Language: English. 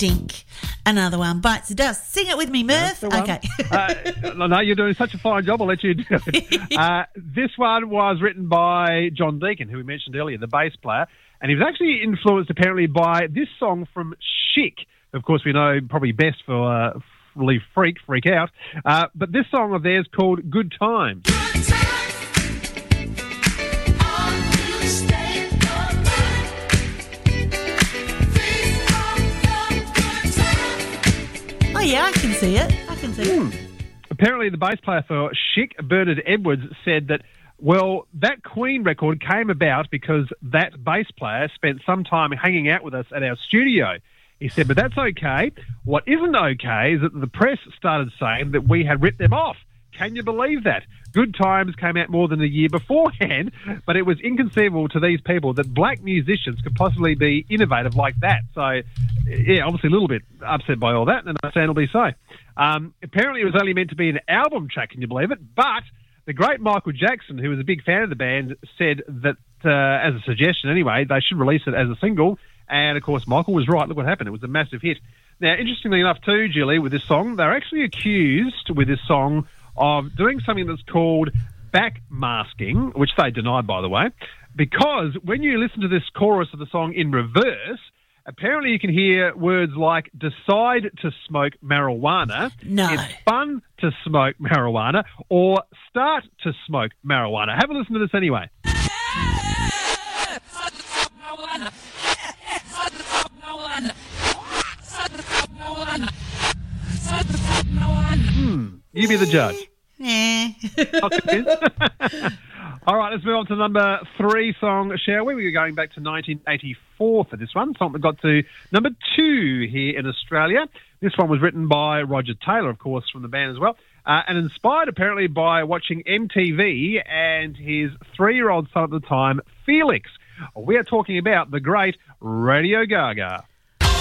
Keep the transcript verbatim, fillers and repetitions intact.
stink. Another one bites the dust. Sing it with me, Murph. Okay. uh, no, you're doing such a fine job. I'll let you do it. Uh, this one was written by John Deacon, who we mentioned earlier, the bass player, and he was actually influenced apparently by this song from Chic. Of course, we know probably best for uh, Leave Freak, Freak Out. Uh, but this song of theirs called Good Times. Good times. Oh, yeah, I can see it. I can see Hmm. it. Apparently, the bass player for Chic, Bernard Edwards, said that, well, that Queen record came about because that bass player spent some time hanging out with us at our studio. He said, but that's okay. What isn't okay is that the press started saying that we had ripped them off. Can you believe that? Good Times came out more than a year beforehand, but it was inconceivable to these people that black musicians could possibly be innovative like that. So, yeah, obviously a little bit upset by all that, and understandably so. Um, apparently it was only meant to be an album track, can you believe it? But the great Michael Jackson, who was a big fan of the band, said that, uh, as a suggestion anyway, they should release it as a single. And, of course, Michael was right. Look what happened. It was a massive hit. Now, interestingly enough too, Julie, with this song, they're actually accused with this song of doing something that's called backmasking, which they denied, by the way, because when you listen to this chorus of the song in reverse, apparently you can hear words like decide to smoke marijuana, No. it's fun to smoke marijuana, or start to smoke marijuana. Have a listen to this anyway. Hmm, you be the judge. Nah. All right, let's move on to number three song, shall we? We're going back to nineteen eighty-four for this one. Song that got to number two here in Australia. This one was written by Roger Taylor, of course, from the band as well, uh, and inspired apparently by watching M T V and his three-year-old son at the time, Felix. We are talking about the great Radio Gaga.